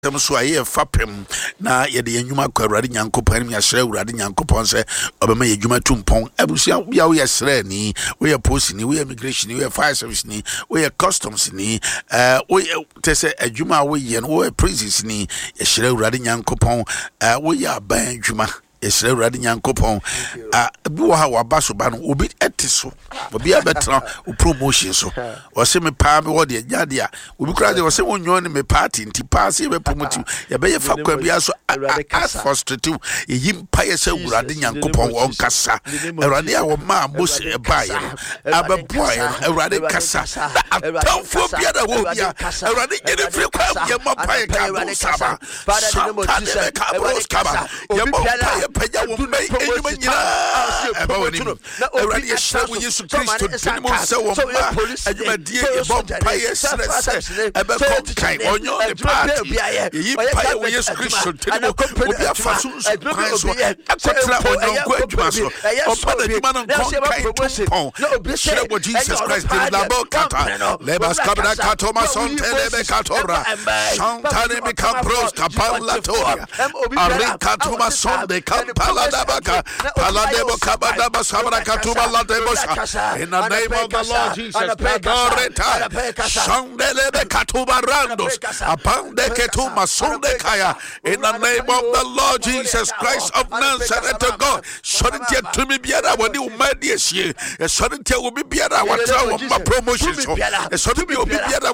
Them so I hear fapem na ye de enwuma kwa Awurade Nyankopɔn me asre Awurade Nyankopɔn se obema ye dwuma tumpon abusia bia wo ye sre ni wo ye police ni wo ye immigration ni wo ye fire service ni wo ye customs ni wo ye tese adwuma wo ye no wo ye prisons ni ye sre Awurade Nyankopɔn wo ye aban adwuma Yesre Awurade Nyankopɔn bi wo ha waba so ba no obi etiso obi abetra o promotion so o se me pa me wo de nyade a obi kura de o se wonyo ne me party nti pass ye be promote ye be ye fa kwa bia so as frustrated ye yimpa ye se Awurade Nyankopɔn won kasa Awurade a wo ma mose e ba ye ababoa ye Awurade kasa atamfo bia da wo bia Awurade ye ne firi kwa ye ma pa ye ka bo saba santane ka bo skaba ye mo pa ye paya wo mai enyuma nyina eba woni Awurade ye hye wo Yesu Kristo tini mo se wo ma adwuma die ye bom pa ye srese ebe kom kai onyo ne party ye pa ye wo Yesu Kristo tini mo obi afaso so kwan so akotra onyo ko adwuma so opa da adwuma no kon kai tumpon hye wo Jesus Christ de la bokata lebas kabra katoma sonte lebe katora shantane me kapros kapalatoria arikatoma sonde Paladabaka, Paladebo Kabadaba Sabra Katuba Ladebosha. In the name of the Lord Jesus, Pedoreta, Shandelebe Katuba Randos, Apande Ketuma Sundekaya. In the name of the Lord Jesus Christ of Nazareth, God, shouldn't you to me be a when you made this year? Shouldn't you be a promotion? Shouldn't you be a